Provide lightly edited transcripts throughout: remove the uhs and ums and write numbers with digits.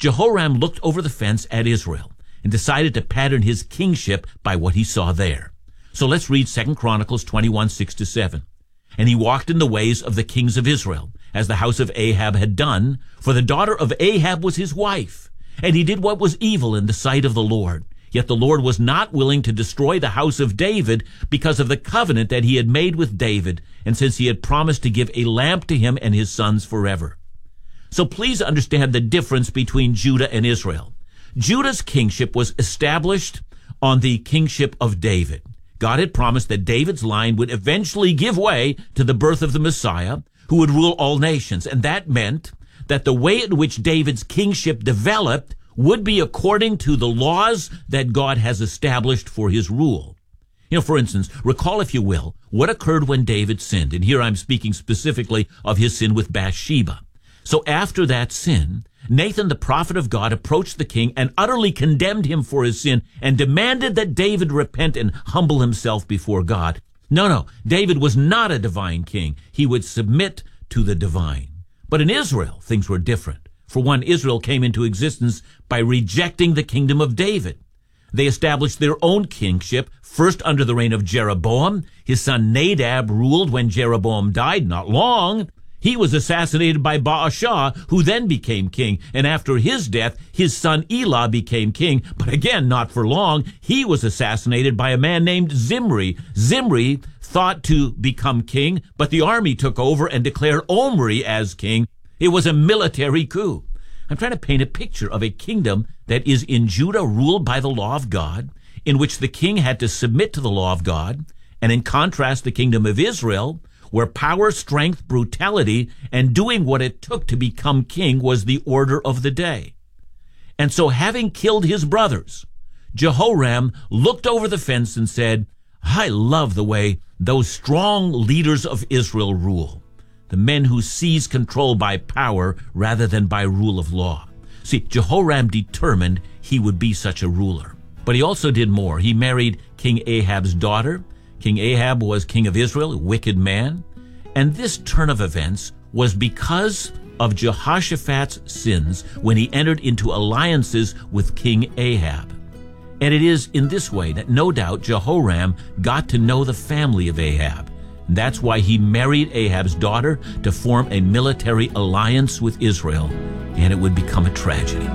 Jehoram looked over the fence at Israel and decided to pattern his kingship by what he saw there. So let's read 2 Chronicles 21, 6-7. And he walked in the ways of the kings of Israel, as the house of Ahab had done, for the daughter of Ahab was his wife. And he did what was evil in the sight of the Lord. Yet the Lord was not willing to destroy the house of David because of the covenant that he had made with David, and since he had promised to give a lamp to him and his sons forever. So please understand the difference between Judah and Israel. Judah's kingship was established on the kingship of David. God had promised that David's line would eventually give way to the birth of the Messiah, who would rule all nations. And that meant that the way in which David's kingship developed would be according to the laws that God has established for his rule. For instance, recall, if you will, what occurred when David sinned. And here I'm speaking specifically of his sin with Bathsheba. So after that sin, Nathan, the prophet of God, approached the king and utterly condemned him for his sin and demanded that David repent and humble himself before God. No, David was not a divine king. He would submit to the divine. But in Israel, things were different. For one, Israel came into existence by rejecting the kingdom of David. They established their own kingship, first under the reign of Jeroboam. His son Nadab ruled when Jeroboam died, not long. He was assassinated by Baasha, who then became king. And after his death, his son Elah became king. But again, not for long. He was assassinated by a man named Zimri. Zimri thought to become king, but the army took over and declared Omri as king. It was a military coup. I'm trying to paint a picture of a kingdom that is in Judah, ruled by the law of God, in which the king had to submit to the law of God, and in contrast, the kingdom of Israel, where power, strength, brutality, and doing what it took to become king was the order of the day. And so, having killed his brothers, Jehoram looked over the fence and said, I love the way those strong leaders of Israel rule, the men who seize control by power rather than by rule of law. See, Jehoram determined he would be such a ruler. But he also did more. He married King Ahab's daughter. King Ahab was king of Israel, a wicked man. And this turn of events was because of Jehoshaphat's sins when he entered into alliances with King Ahab. And it is in this way that no doubt Jehoram got to know the family of Ahab. And that's why he married Ahab's daughter to form a military alliance with Israel, and it would become a tragedy.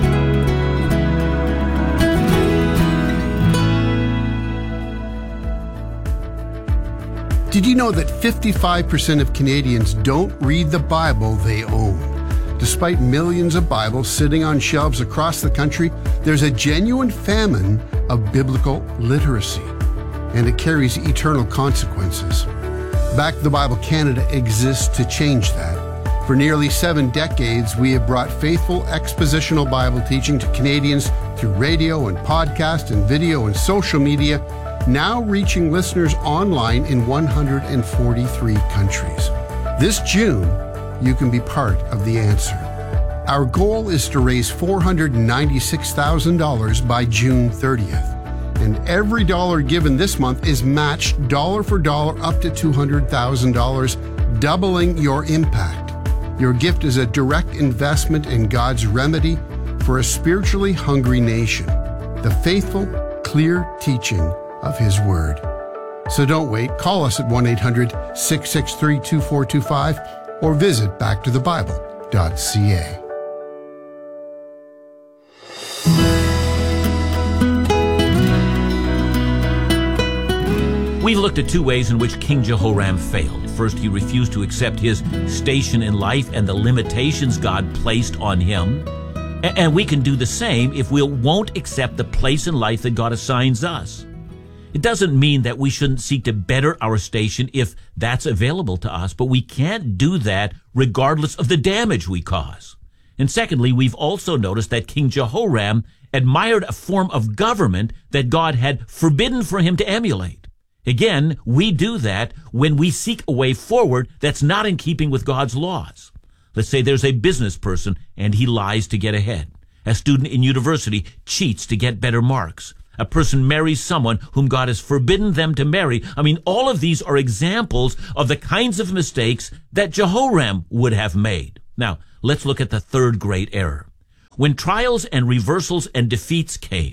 Did you know that 55% of Canadians don't read the Bible they own? Despite millions of Bibles sitting on shelves across the country, there's a genuine famine of biblical literacy, and it carries eternal consequences. Back the Bible Canada exists to change that. For nearly 7 decades, we have brought faithful expositional Bible teaching to Canadians through radio and podcast and video and social media, now reaching listeners online in 143 countries. This June, you can be part of the answer. Our goal is to raise $496,000 by June 30th. And every dollar given this month is matched dollar for dollar up to $200,000, doubling your impact. Your gift is a direct investment in God's remedy for a spiritually hungry nation, the faithful, clear teaching of His Word. So don't wait. Call us at 1-800-663-2425 or visit backtothebible.ca. We've looked at 2 ways in which King Jehoram failed. First, he refused to accept his station in life and the limitations God placed on him. And we can do the same if we won't accept the place in life that God assigns us. It doesn't mean that we shouldn't seek to better our station if that's available to us, but we can't do that regardless of the damage we cause. And secondly, we've also noticed that King Jehoram admired a form of government that God had forbidden for him to emulate. Again, we do that when we seek a way forward that's not in keeping with God's laws. Let's say there's a business person and he lies to get ahead. A student in university cheats to get better marks. A person marries someone whom God has forbidden them to marry. All of these are examples of the kinds of mistakes that Jehoram would have made. Now, let's look at the third great error. When trials and reversals and defeats came,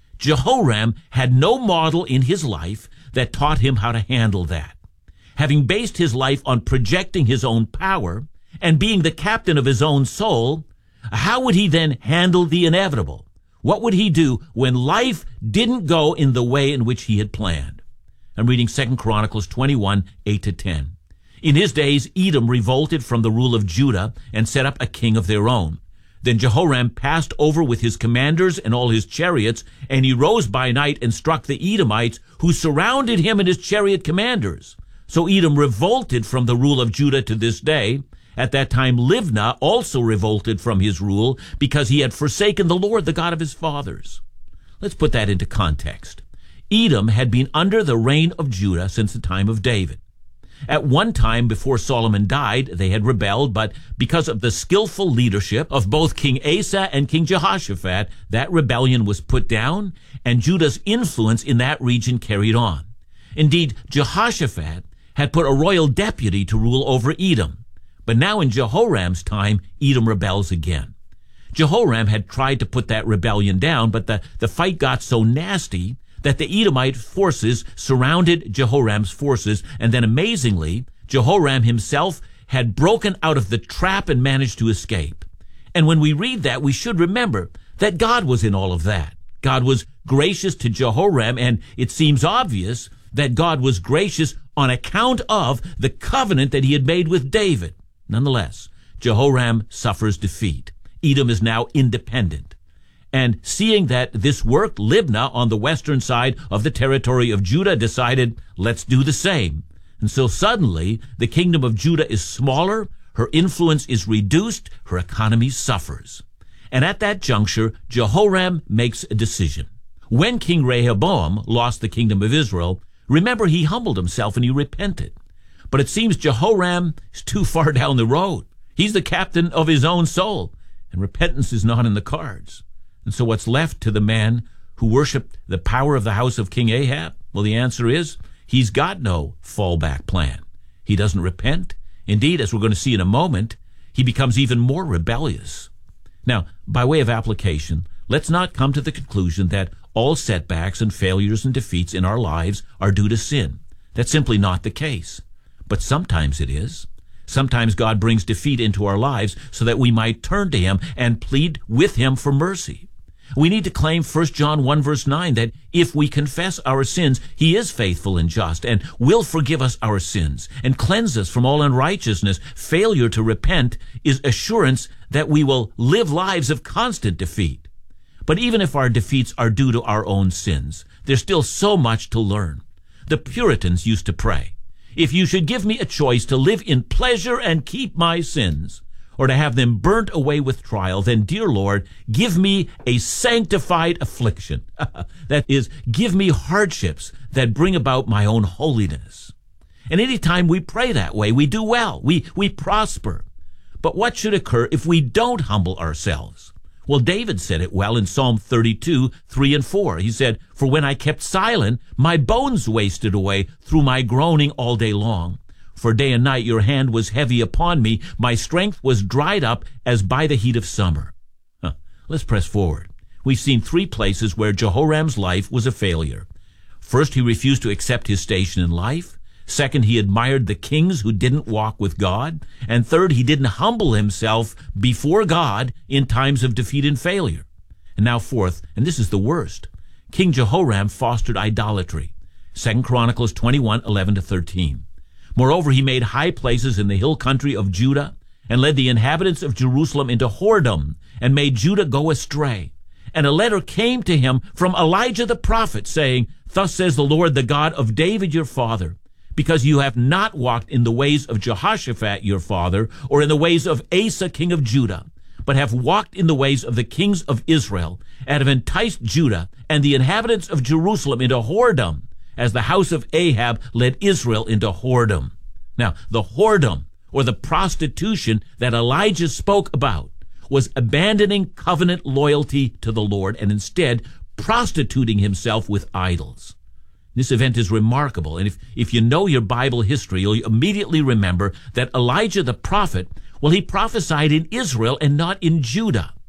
Jehoram had no model in his life that taught him how to handle that. Having based his life on projecting his own power and being the captain of his own soul, how would he then handle the inevitable? What would he do when life didn't go in the way in which he had planned? I'm reading 2 Chronicles 21, 8-10. In his days, Edom revolted from the rule of Judah and set up a king of their own. Then Jehoram passed over with his commanders and all his chariots, and he rose by night and struck the Edomites, who surrounded him and his chariot commanders. So Edom revolted from the rule of Judah to this day. At that time, Libnah also revolted from his rule because he had forsaken the Lord, the God of his fathers. Let's put that into context. Edom had been under the reign of Judah since the time of David. At one time before Solomon died, they had rebelled, but because of the skillful leadership of both King Asa and King Jehoshaphat, that rebellion was put down, and Judah's influence in that region carried on. Indeed, Jehoshaphat had put a royal deputy to rule over Edom. But now in Jehoram's time, Edom rebels again. Jehoram had tried to put that rebellion down, but the fight got so nasty that the Edomite forces surrounded Jehoram's forces, and then amazingly, Jehoram himself had broken out of the trap and managed to escape. And when we read that, we should remember that God was in all of that. God was gracious to Jehoram, and it seems obvious that God was gracious on account of the covenant that he had made with David. Nonetheless, Jehoram suffers defeat. Edom is now independent. And seeing that this worked, Libnah on the western side of the territory of Judah decided, let's do the same. And so suddenly, the kingdom of Judah is smaller, her influence is reduced, her economy suffers. And at that juncture, Jehoram makes a decision. When King Rehoboam lost the kingdom of Israel, remember he humbled himself and he repented. But it seems Jehoram is too far down the road. He's the captain of his own soul, and repentance is not in the cards. And so what's left to the man who worshiped the power of the house of King Ahab? Well, the answer is he's got no fallback plan. He doesn't repent. Indeed, as we're going to see in a moment, he becomes even more rebellious. Now, by way of application, let's not come to the conclusion that all setbacks and failures and defeats in our lives are due to sin. That's simply not the case. But sometimes it is. Sometimes God brings defeat into our lives so that we might turn to him and plead with him for mercy. We need to claim 1 John 1 verse 9 that if we confess our sins, he is faithful and just and will forgive us our sins and cleanse us from all unrighteousness. Failure to repent is assurance that we will live lives of constant defeat. But even if our defeats are due to our own sins, there's still so much to learn. The Puritans used to pray, if you should give me a choice to live in pleasure and keep my sins, or to have them burnt away with trial, then, dear Lord, give me a sanctified affliction. That is, give me hardships that bring about my own holiness. And any time we pray that way, we do well. We prosper. But what should occur if we don't humble ourselves? Well, David said it well in Psalm 32, 3 and 4. He said, for when I kept silent, my bones wasted away through my groaning all day long. For day and night your hand was heavy upon me. My strength was dried up as by the heat of summer. Let's press forward. We've seen 3 places where Jehoram's life was a failure. First, he refused to accept his station in life. Second, he admired the kings who didn't walk with God. And third, he didn't humble himself before God in times of defeat and failure. And now fourth, and this is the worst, King Jehoram fostered idolatry. 2 Chronicles 21, 11 to 13. Moreover, he made high places in the hill country of Judah and led the inhabitants of Jerusalem into whoredom and made Judah go astray. And a letter came to him from Elijah the prophet saying, thus says the Lord, the God of David your father, because you have not walked in the ways of Jehoshaphat your father, or in the ways of Asa king of Judah, but have walked in the ways of the kings of Israel, and have enticed Judah and the inhabitants of Jerusalem into whoredom, as the house of Ahab led Israel into whoredom. Now, the whoredom, or the prostitution that Elijah spoke about, was abandoning covenant loyalty to the Lord and instead prostituting himself with idols. This event is remarkable, and if you know your Bible history, you'll immediately remember that Elijah the prophet, well, he prophesied in Israel and not in Judah.